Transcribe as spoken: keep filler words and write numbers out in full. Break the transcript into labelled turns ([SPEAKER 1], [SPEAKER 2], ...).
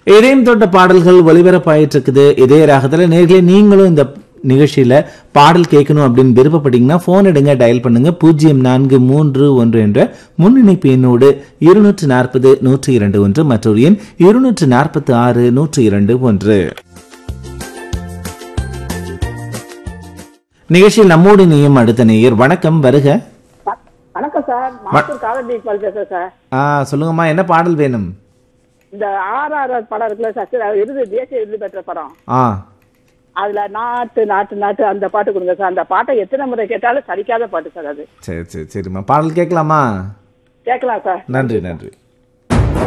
[SPEAKER 1] இதயம் தொட்ட பாடல்கள் ஒலிபரப்பாயிட்டு இருக்குது. இதே ராகத்துல நேர்களே நீங்களும் இந்த நிகழ்ச்சியில பாடல் கேட்கணும் அப்படின்னு விருப்பப்பட்டீங்கன்னா போன் எடுங்க, டயல் பண்ணுங்க பூஜ்ஜியம் நான்கு மூன்று ஒன்று என்ற முன்னிணைப்பு எண்ணோடு இருநூற்று நாற்பது நூற்றி இரண்டு ஒன்று மற்றொரு எண் இருநூற்று நாற்பத்தி ஆறு நூற்றி இரண்டு ஒன்று. நிகழ்ச்சியில் நம்மோடு நீயும் அடுத்த நேயர். வணக்கம், வருக.
[SPEAKER 2] வணக்கம் சார், மாத்தூர் காலடி பால் பேசுறேன் சார்.
[SPEAKER 1] ஆ சொல்லுங்கம்மா, என்ன பாடல் வேணும்?
[SPEAKER 2] இந்த ஆர் ஆர் ஆர் படம் இருக்குல்ல சார், இறுதி தேசிய விருது பெற்ற படம்.
[SPEAKER 1] ஆ
[SPEAKER 2] அதுல நாட்டு நாட்டு நாட்டு அந்த பாட்டு கொடுங்க சார். அந்த பாட்டை எத்தனை முறை கேட்டாலும் சலிக்காத பாட்டு சார் அது.
[SPEAKER 1] சரி சரி சரிம்மா, பாடல் கேட்கலாமா?
[SPEAKER 2] கேட்கலாம் சார்.
[SPEAKER 1] நன்றி நன்றி.